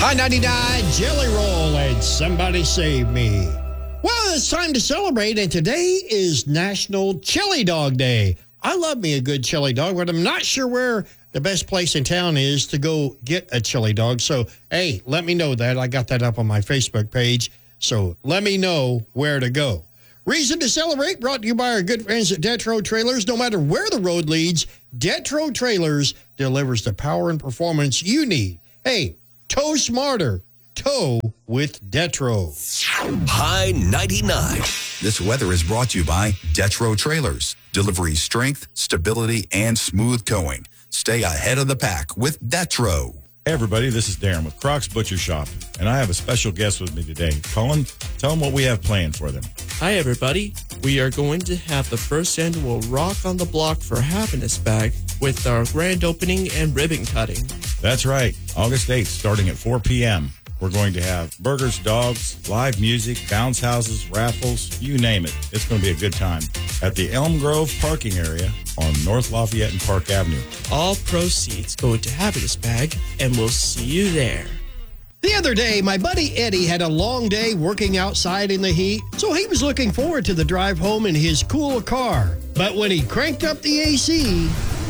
High 99 Jelly Roll and Somebody Save Me. Well, it's time to celebrate, and today is National Chili Dog Day. I love me a good chili dog, but I'm not sure where the best place in town is to go get a chili dog. So, hey, let me know that. I got that up on my Facebook page, so let me know where to go. Reason to celebrate brought to you by our good friends at Detro Trailers. No matter where the road leads, Detro Trailers delivers the power and performance you need. Hey, tow smarter. Tow with Detro. High 99. This weather is brought to you by Detro Trailers. Delivery strength, stability, and smooth towing. Stay ahead of the pack with Detro. Hey everybody, this is Darren with Crocs Butcher Shop, and I have a special guest with me today. Colin, tell them what we have planned for them. Hi everybody, we are going to have the first annual Rock on the Block for Happiness Bag with our grand opening and ribbon cutting. That's right, August 8th, starting at 4 p.m. We're going to have burgers, dogs, live music, bounce houses, raffles, you name it. It's going to be a good time at the Elm Grove parking area on North Lafayette and Park Avenue. All proceeds go to Happiness Bag, and we'll see you there. The other day, my buddy Eddie had a long day working outside in the heat, so he was looking forward to the drive home in his cool car. But when he cranked up the AC,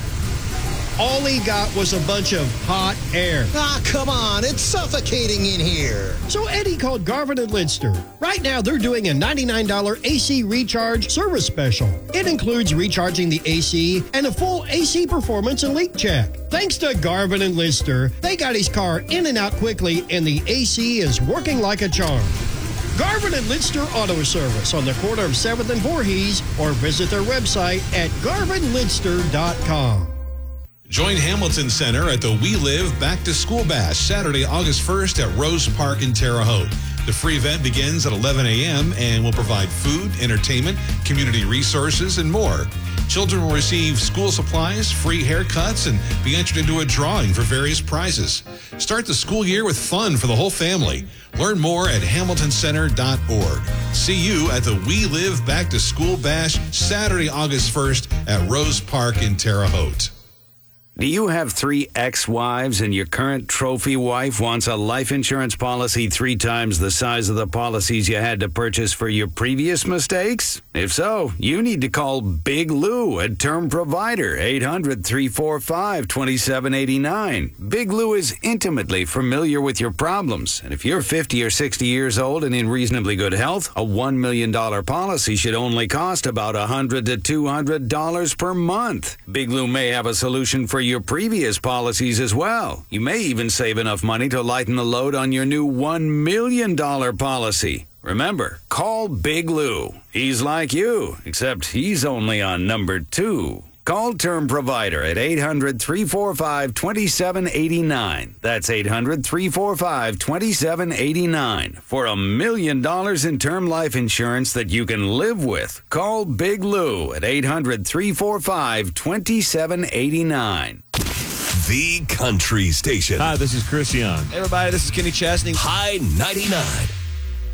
all he got was a bunch of hot air. Ah, come on. It's suffocating in here. So Eddie called Garvin and Lidster. Right now, they're doing a $99 AC recharge service special. It includes recharging the AC and a full AC performance and leak check. Thanks to Garvin and Lidster, they got his car in and out quickly, and the AC is working like a charm. Garvin and Lidster Auto Service on the corner of 7th and Voorhees, or visit their website at garvinlidster.com. Join Hamilton Center at the We Live Back to School Bash Saturday, August 1st at Rose Park in Terre Haute. The free event begins at 11 a.m. and will provide food, entertainment, community resources, and more. Children will receive school supplies, free haircuts, and be entered into a drawing for various prizes. Start the school year with fun for the whole family. Learn more at hamiltoncenter.org. See you at the We Live Back to School Bash Saturday, August 1st at Rose Park in Terre Haute. Do you have 3 ex-wives and your current trophy wife wants a life insurance policy 3 times the size of the policies you had to purchase for your previous mistakes? If so, you need to call Big Lou at Term Provider, 800-345-2789. Big Lou is intimately familiar with your problems, and if you're 50 or 60 years old and in reasonably good health, a $1 million policy should only cost about $100 to $200 per month. Big Lou may have a solution for your previous policies as well. You may even save enough money to lighten the load on your new $1 million policy. Remember, call Big Lou. He's like you, except he's only on number 2. Call Term Provider at 800-345-2789. That's 800-345-2789. For $1 million in term life insurance that you can live with. Call Big Lou at 800-345-2789. The Country Station. Hi, this is Chris Young. Hey, everybody, this is Kenny Chesney. High 99.